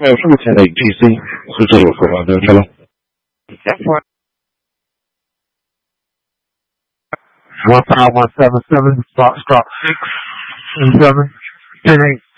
Man, from 10-8 GC. Switch over for my hello. That's what. 15177, Foxtrot 6 and 7, 10-8.